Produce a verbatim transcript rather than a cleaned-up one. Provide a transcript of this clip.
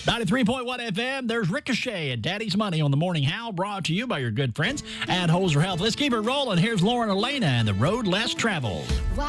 ninety-three point one F M, there's Ricochet and Daddy's Money on the Morning Howl, brought to you by your good friends at Holzer Health. Let's keep it rolling. Here's Lauren Elena and The Road Less Traveled.